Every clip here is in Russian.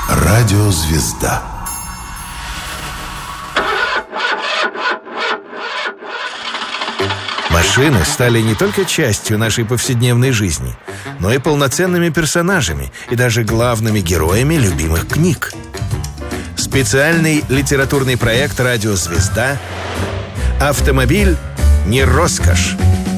Радиозвезда. Машины стали не только частью нашей повседневной жизни, но и полноценными персонажами и даже главными героями любимых книг. Специальный литературный проект «Радиозвезда» «Автомобиль не роскошь».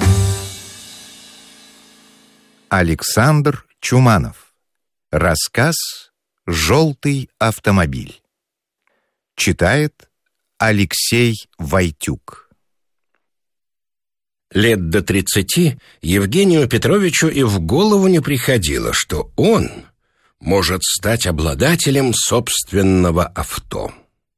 Александр Чуманов. Рассказ «Желтый автомобиль». Читает Алексей Войтюк. Лет до 30 Евгению Петровичу и в голову не приходило, что он может стать обладателем собственного авто.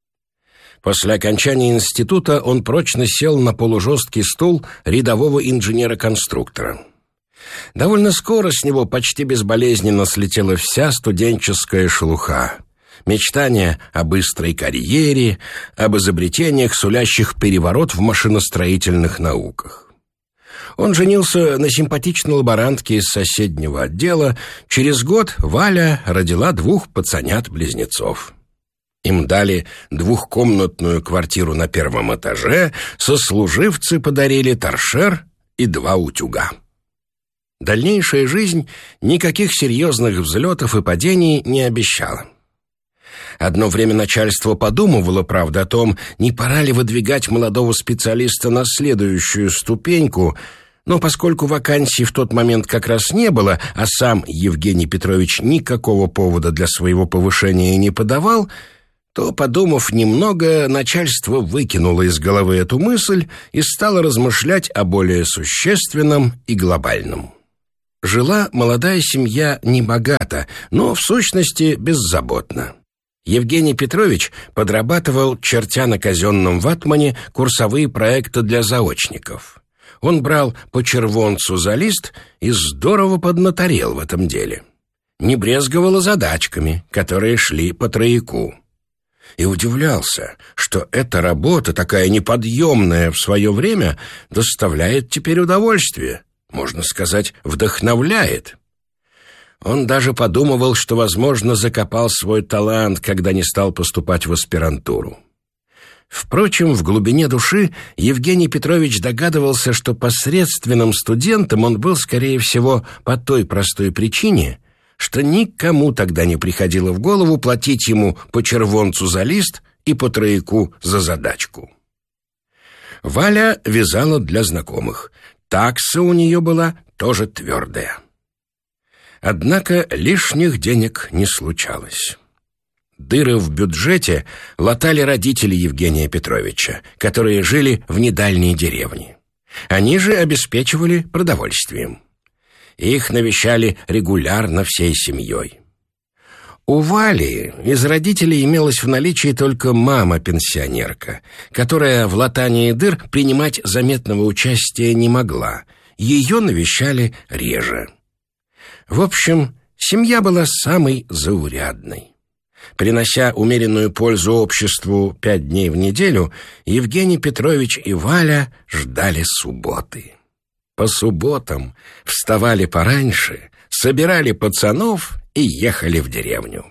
После окончания института он прочно сел на полужесткий стул рядового инженера-конструктора. Довольно скоро с него почти безболезненно слетела вся студенческая шелуха. Мечтания о быстрой карьере, об изобретениях, сулящих переворот в машиностроительных науках. Он женился на симпатичной лаборантке из соседнего отдела. Через год Валя родила 2 пацанят-близнецов. Им дали 2-комнатную квартиру на 1-м этаже, сослуживцы подарили торшер и 2 утюга. Дальнейшая жизнь никаких серьезных взлетов и падений не обещала. Одно время начальство подумывало, правда, о том, не пора ли выдвигать молодого специалиста на следующую ступеньку, но поскольку вакансий в тот момент как раз не было, а сам Евгений Петрович никакого повода для своего повышения не подавал, то, подумав немного, начальство выкинуло из головы эту мысль и стало размышлять о более существенном и глобальном. Жила молодая семья небогато, но в сущности беззаботно. Евгений Петрович подрабатывал, чертя на казенном ватмане, курсовые проекты для заочников. Он брал по червонцу за лист и здорово поднаторел в этом деле. Не брезговал задачками, которые шли по трояку. И удивлялся, что эта работа, такая неподъемная в свое время, доставляет теперь удовольствие, можно сказать, вдохновляет. Он даже подумывал, что, возможно, закопал свой талант, когда не стал поступать в аспирантуру. Впрочем, в глубине души Евгений Петрович догадывался, что посредственным студентом он был, скорее всего, по той простой причине, что никому тогда не приходило в голову платить ему по червонцу за лист и по трояку за задачку. Валя вязала для знакомых. Такса у нее была тоже твердая. Однако лишних денег не случалось. Дыры в бюджете латали родители Евгения Петровича, которые жили в недальней деревне. Они же обеспечивали продовольствием. Их навещали регулярно всей семьей. У Вали из родителей имелась в наличии только мама-пенсионерка, которая в латании дыр принимать заметного участия не могла. Ее навещали реже. В общем, семья была самой заурядной. Принося умеренную пользу обществу 5 дней в неделю, Евгений Петрович и Валя ждали субботы. По субботам вставали пораньше, собирали пацанов и ехали в деревню.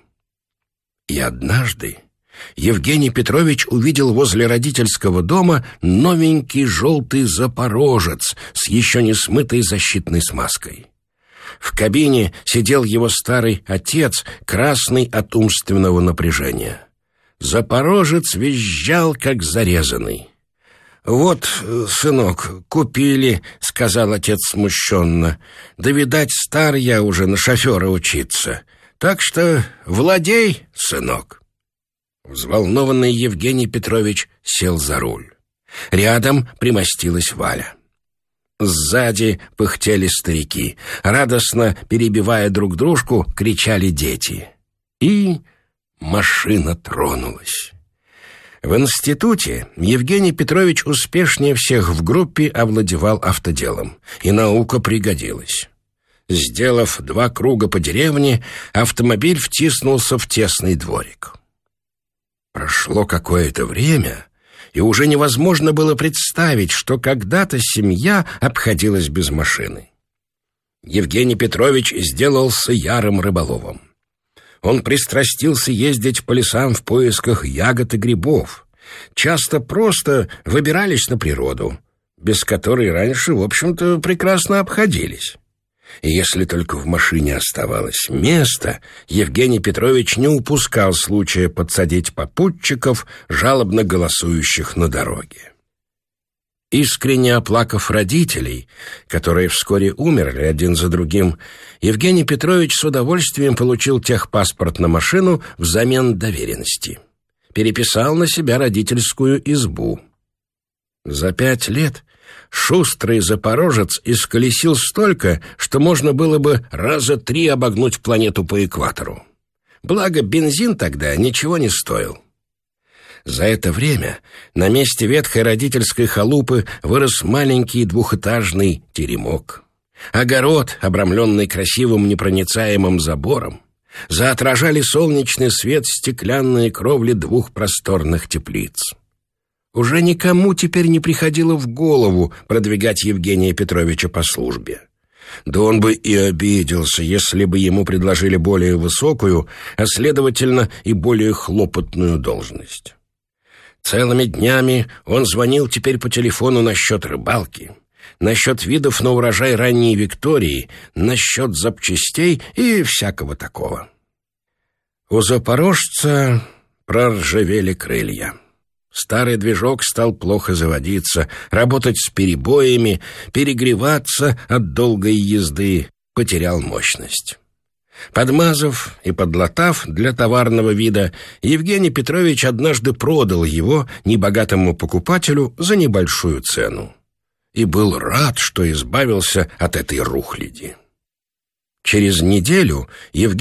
И однажды Евгений Петрович увидел возле родительского дома новенький желтый «Запорожец» с еще не смытой защитной смазкой. В кабине сидел его старый отец, красный от умственного напряжения. «Запорожец» визжал, как зарезанный. «Вот, сынок, купили», — сказал отец смущенно. «Да, видать, стар я уже на шофера учиться. Так что владей, сынок». Взволнованный Евгений Петрович сел за руль. Рядом примостилась Валя. Сзади пыхтели старики. Радостно перебивая друг дружку, кричали дети. И машина тронулась. В институте Евгений Петрович успешнее всех в группе овладевал автоделом, и наука пригодилась. Сделав 2 круга по деревне, автомобиль втиснулся в тесный дворик. Прошло какое-то время, и уже невозможно было представить, что когда-то семья обходилась без машины. Евгений Петрович сделался ярым рыболовом. Он пристрастился ездить по лесам в поисках ягод и грибов. Часто просто выбирались на природу, без которой раньше, в общем-то, прекрасно обходились. И если только в машине оставалось место, Евгений Петрович не упускал случая подсадить попутчиков, жалобно голосующих на дороге. Искренне оплакав родителей, которые вскоре умерли один за другим, Евгений Петрович с удовольствием получил техпаспорт на машину взамен доверенности. Переписал на себя родительскую избу. За 5 лет шустрый запорожец исколесил столько, что можно было бы раза 3 обогнуть планету по экватору. Благо, бензин тогда ничего не стоил. За это время на месте ветхой родительской халупы вырос маленький двухэтажный теремок. Огород, обрамленный красивым непроницаемым забором, заотражали солнечный свет стеклянные кровли 2 просторных теплиц. Уже никому теперь не приходило в голову продвигать Евгения Петровича по службе. Да он бы и обиделся, если бы ему предложили более высокую, а следовательно и более хлопотную должность. Целыми днями он звонил теперь по телефону насчет рыбалки, насчет видов на урожай ранней Виктории, насчет запчастей и всякого такого. У запорожца проржавели крылья. Старый движок стал плохо заводиться, работать с перебоями, перегреваться от долгой езды, потерял мощность. Подмазав и подлатав для товарного вида, Евгений Петрович однажды продал его небогатому покупателю за небольшую цену. И был рад, что избавился от этой рухляди. Через неделю Евгений